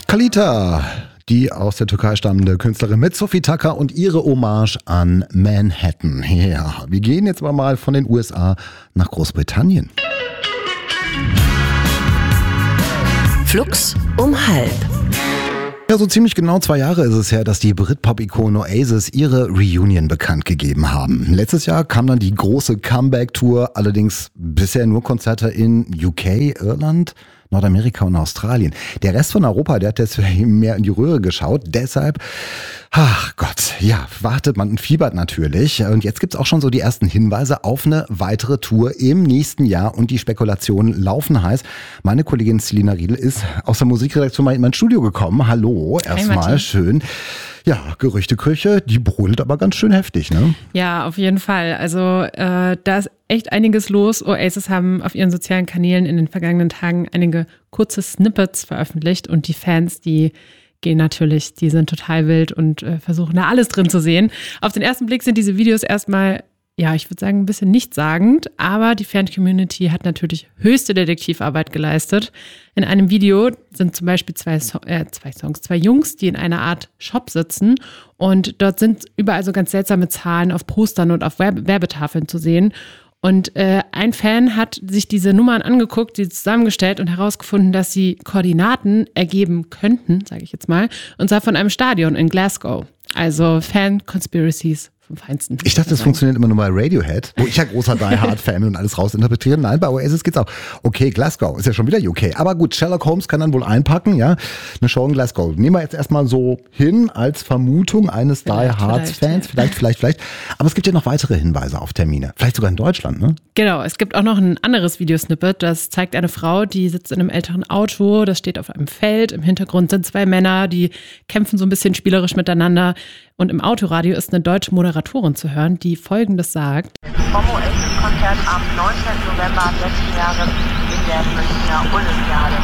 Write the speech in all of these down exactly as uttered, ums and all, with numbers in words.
Kalita, die aus der Türkei stammende Künstlerin mit Sophie Tucker und ihre Hommage an Manhattan. Ja, wir gehen jetzt aber mal von den U S A nach Großbritannien. Flux um halb. Ja, so ziemlich genau zwei Jahre ist es her, dass die Britpop-Ikone Oasis ihre Reunion bekannt gegeben haben. Letztes Jahr kam dann die große Comeback-Tour, allerdings bisher nur Konzerte in U K, Irland, Nordamerika und Australien. Der Rest von Europa, der hat jetzt mehr in die Röhre geschaut. Deshalb, ach Gott, ja, wartet man und fiebert natürlich. Und jetzt gibt's auch schon so die ersten Hinweise auf eine weitere Tour im nächsten Jahr. Und die Spekulationen laufen heiß. Meine Kollegin Selina Riedl ist aus der Musikredaktion mal in mein Studio gekommen. Hallo, erstmal schön. Ja, Gerüchteküche, die brodelt aber ganz schön heftig, ne? Ja, auf jeden Fall. Also äh, da ist echt einiges los. Oasis haben auf ihren sozialen Kanälen in den vergangenen Tagen einige kurze Snippets veröffentlicht und die Fans, die gehen natürlich, die sind total wild und äh, versuchen da alles drin zu sehen. Auf den ersten Blick sind diese Videos erstmal, ja, ich würde sagen, ein bisschen nichtssagend, aber die Fan-Community hat natürlich höchste Detektivarbeit geleistet. In einem Video sind zum Beispiel zwei, so- äh, zwei Songs, zwei Jungs, die in einer Art Shop sitzen und dort sind überall so ganz seltsame Zahlen auf Postern und auf Werbe- Werbetafeln zu sehen. Und äh, ein Fan hat sich diese Nummern angeguckt, die zusammengestellt und herausgefunden, dass sie Koordinaten ergeben könnten, sage ich jetzt mal, und zwar von einem Stadion in Glasgow. Also Fan-Conspiracies vom Feinsten. Ich dachte, das funktioniert immer nur bei Radiohead, wo ich ja großer Die Hard-Fan bin und alles rausinterpretiere. Nein, bei Oasis geht's auch. Okay, Glasgow ist ja schon wieder U K. Aber gut, Sherlock Holmes kann dann wohl einpacken, ja. Eine Show in Glasgow. Nehmen wir jetzt erstmal so hin als Vermutung eines Die Hard-Fans. Vielleicht, vielleicht, vielleicht. Aber es gibt ja noch weitere Hinweise auf Termine. Vielleicht sogar in Deutschland, ne? Genau, es gibt auch noch ein anderes Videosnippet, das zeigt eine Frau, die sitzt in einem älteren Auto, das steht auf einem Feld, im Hintergrund sind zwei Männer, die kämpfen so ein bisschen spielerisch miteinander und im Autoradio ist eine deutsche Moderatorin zu hören, die Folgendes sagt. Vom Oasis-Konzert am neunzehnten November letzten Jahres in der Münchner Olympiade.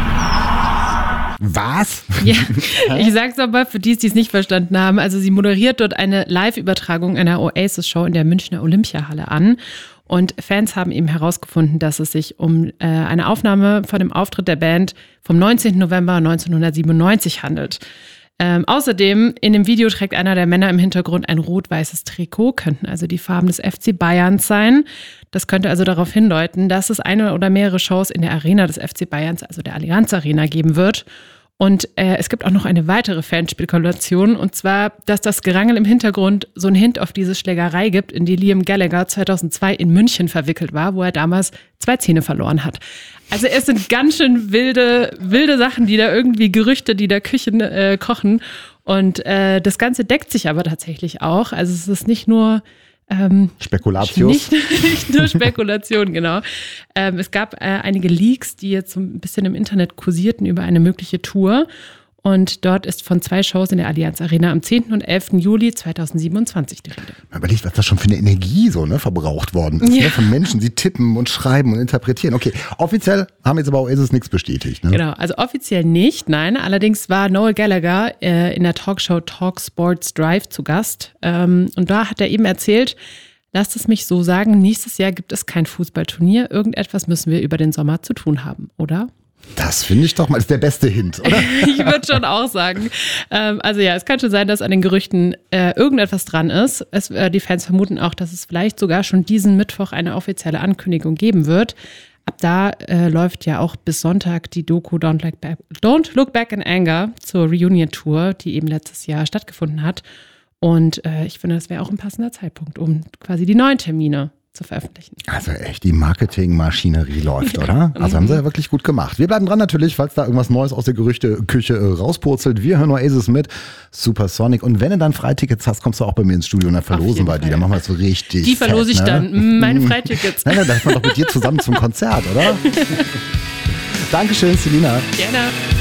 Was? Ja, ich sag's aber für die, die es nicht verstanden haben. Also sie moderiert dort eine Live-Übertragung einer Oasis-Show in der Münchner Olympiahalle an. Und Fans haben eben herausgefunden, dass es sich um äh, eine Aufnahme von dem Auftritt der Band vom neunzehnten November neunzehnhundertsiebenundneunzig handelt. Ähm, außerdem, in dem Video trägt einer der Männer im Hintergrund ein rot-weißes Trikot, könnten also die Farben des F C Bayerns sein. Das könnte also darauf hindeuten, dass es eine oder mehrere Shows in der Arena des F C Bayerns, also der Allianz Arena, geben wird. Und äh, es gibt auch noch eine weitere Fanspekulation, und zwar, dass das Gerangel im Hintergrund so einen Hint auf diese Schlägerei gibt, in die Liam Gallagher zweitausendzwei in München verwickelt war, wo er damals zwei Zähne verloren hat. Also es sind ganz schön wilde, wilde Sachen, die da irgendwie, Gerüchte, die da Küchen äh, kochen. Und äh, das Ganze deckt sich aber tatsächlich auch. Also es ist nicht nur Ähm, Spekulatius. Nicht, nicht nur Spekulation, genau. Ähm, es gab äh, einige Leaks, die jetzt so ein bisschen im Internet kursierten über eine mögliche Tour. Und dort ist von zwei Shows in der Allianz Arena am zehnten und elften Juli zweitausendsiebenundzwanzig die Rede. Man überlegt, was da schon für eine Energie so ne, verbraucht worden ist. Ja. Ne, von Menschen, die tippen und schreiben und interpretieren. Okay, offiziell haben jetzt aber auch Oasis nichts bestätigt. Ne? Genau, also offiziell nicht, nein. Allerdings war Noel Gallagher äh, in der Talkshow Talk Sports Drive zu Gast. Ähm, und da hat er eben erzählt, lasst es mich so sagen, nächstes Jahr gibt es kein Fußballturnier. Irgendetwas müssen wir über den Sommer zu tun haben, oder? Das finde ich doch mal, ist der beste Hint, oder? Ich würde schon auch sagen. Ähm, also ja, es kann schon sein, dass an den Gerüchten äh, irgendetwas dran ist. Es, äh, die Fans vermuten auch, dass es vielleicht sogar schon diesen Mittwoch eine offizielle Ankündigung geben wird. Ab da äh, läuft ja auch bis Sonntag die Doku Don't Look Back, Don't Look Back in Anger zur Reunion-Tour, die eben letztes Jahr stattgefunden hat. Und äh, ich finde, das wäre auch ein passender Zeitpunkt, um quasi die neuen Termine zu veröffentlichen. Also echt, die Marketingmaschinerie läuft, oder? Also haben sie ja wirklich gut gemacht. Wir bleiben dran natürlich, falls da irgendwas Neues aus der Gerüchteküche äh, rauspurzelt. Wir hören Oasis mit Supersonic. Und wenn du dann Freitickets hast, kommst du auch bei mir ins Studio und dann verlosen wir die. Dann machen wir das so richtig Die verlose ich fett, ne? dann. Meine Freitickets. Nein, nein, da ist man doch mit dir zusammen zum Konzert, oder? Dankeschön, Selina. Gerne.